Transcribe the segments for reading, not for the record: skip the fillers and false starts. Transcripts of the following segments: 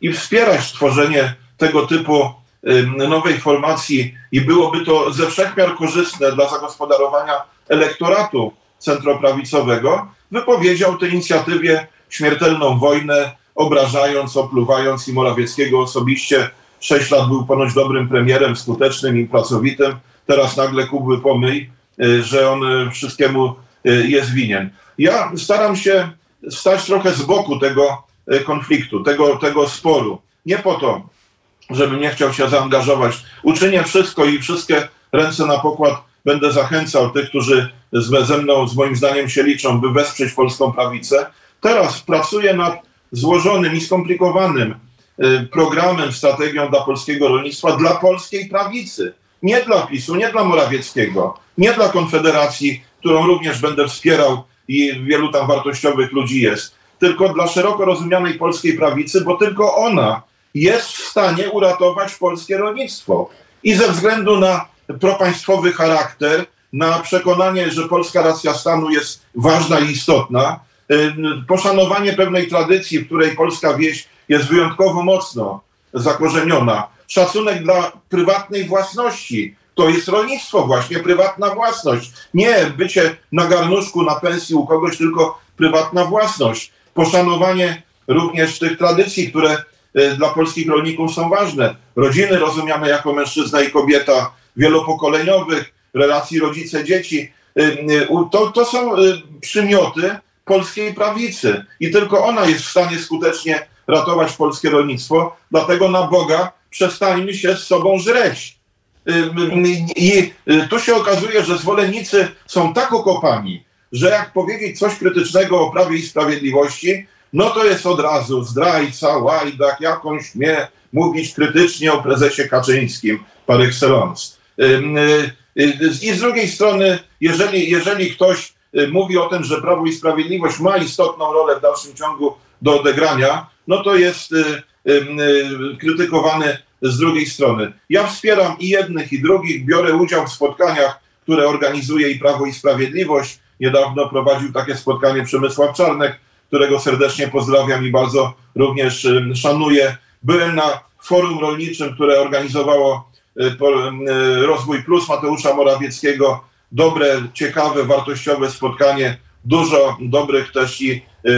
i wspierać tworzenie tego typu nowej formacji i byłoby to ze wszechmiar korzystne dla zagospodarowania elektoratu centroprawicowego, wypowiedział tej inicjatywie śmiertelną wojnę, obrażając, opluwając i Morawieckiego osobiście. 6 lat był ponoć dobrym premierem, skutecznym i pracowitym. Teraz nagle Kubły pomyj, że on wszystkiemu jest winien. Ja staram się stać trochę z boku tego konfliktu, tego sporu. Nie po to, żebym nie chciał się zaangażować. Uczynię wszystko i wszystkie ręce na pokład będę zachęcał tych, którzy ze mną, z moim zdaniem się liczą, by wesprzeć polską prawicę. Teraz pracuję nad złożonym i skomplikowanym programem, strategią dla polskiego rolnictwa, dla polskiej prawicy. Nie dla PiS-u, nie dla Morawieckiego, nie dla Konfederacji, którą również będę wspierał i wielu tam wartościowych ludzi jest, tylko dla szeroko rozumianej polskiej prawicy, bo tylko ona jest w stanie uratować polskie rolnictwo. I ze względu na propaństwowy charakter, na przekonanie, że polska racja stanu jest ważna i istotna, poszanowanie pewnej tradycji, w której polska wieś jest wyjątkowo mocno zakorzeniona, szacunek dla prywatnej własności. To jest rolnictwo właśnie, prywatna własność. Nie bycie na garnuszku, na pensji u kogoś, tylko prywatna własność. Poszanowanie również tych tradycji, które dla polskich rolników są ważne. Rodziny rozumiane jako mężczyzna i kobieta, wielopokoleniowych, relacji rodzice-dzieci. To są przymioty polskiej prawicy i tylko ona jest w stanie skutecznie ratować polskie rolnictwo. Dlatego na Boga przestańmy się z sobą żreć. I tu się okazuje, że zwolennicy są tak okopani, że jak powiedzieć coś krytycznego o Prawie i Sprawiedliwości, no to jest od razu zdrajca, łajdak, jakąś śmie mówić krytycznie o prezesie Kaczyńskim par excellence. I z drugiej strony, jeżeli ktoś mówi o tym, że Prawo i Sprawiedliwość ma istotną rolę w dalszym ciągu do odegrania, no to jest krytykowany z drugiej strony. Ja wspieram i jednych, i drugich, biorę udział w spotkaniach, które organizuje i Prawo i Sprawiedliwość. Niedawno prowadził takie spotkanie Przemysław Czarnek, którego serdecznie pozdrawiam i bardzo również szanuję. Byłem na forum rolniczym, które organizowało Rozwój Plus Mateusza Morawieckiego. Dobre, ciekawe, wartościowe spotkanie. Dużo dobrych też i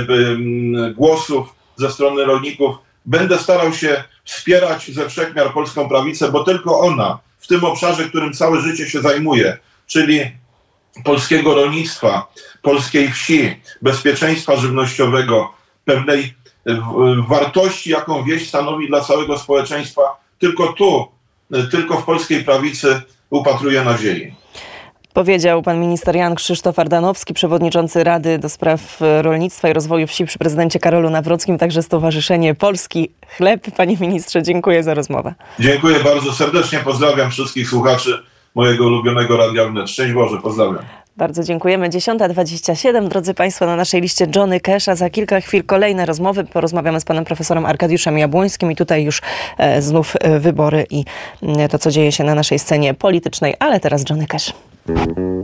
głosów ze strony rolników. Będę starał się wspierać ze wszechmiar polską prawicę, bo tylko ona w tym obszarze, którym całe życie się zajmuje, czyli polskiego rolnictwa, polskiej wsi, bezpieczeństwa żywnościowego, pewnej wartości, jaką wieś stanowi dla całego społeczeństwa, tylko w polskiej prawicy upatruje nadziei. Powiedział pan minister Jan Krzysztof Ardanowski, przewodniczący Rady do Spraw Rolnictwa i Rozwoju Wsi przy prezydencie Karolu Nawrockim, także Stowarzyszenie Polski Chleb. Panie ministrze, dziękuję za rozmowę. Dziękuję bardzo serdecznie, pozdrawiam wszystkich słuchaczy mojego ulubionego Radia Wnet. Szczęść Boże, pozdrawiam. Bardzo dziękujemy. 10:27. Drodzy Państwo, na naszej liście Johnny Cash, a za kilka chwil kolejne rozmowy. Porozmawiamy z panem profesorem Arkadiuszem Jabłońskim i tutaj już znów wybory i to, co dzieje się na naszej scenie politycznej. Ale teraz Johnny Cash.